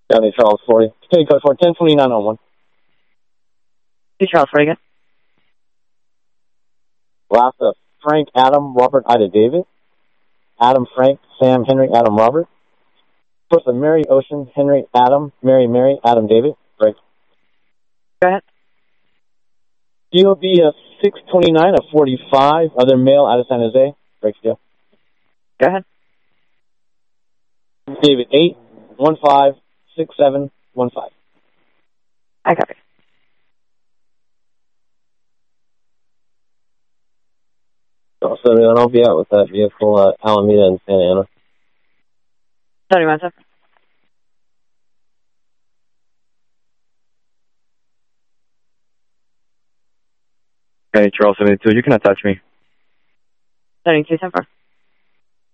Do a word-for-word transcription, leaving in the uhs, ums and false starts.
County Charles forty. State code for ten twenty-nine oh one. Two Charles forty, good. Last of Frank, Adam, Robert, Ida, David. Adam, Frank, Sam, Henry, Adam, Robert. First of Mary, Ocean, Henry, Adam, Mary, Mary, Adam, David. Break. Go ahead. D O B uh, six twenty-nine of forty-five. Other male out of San Jose. Break deal. Go ahead. David eight one five six seven one five. I copy. So, everyone, I'll be out with that vehicle, uh, Alameda and Santa Ana. seventy-one, sir. Okay, Charles seventy-two, you can attach me. seventy-two, ten four.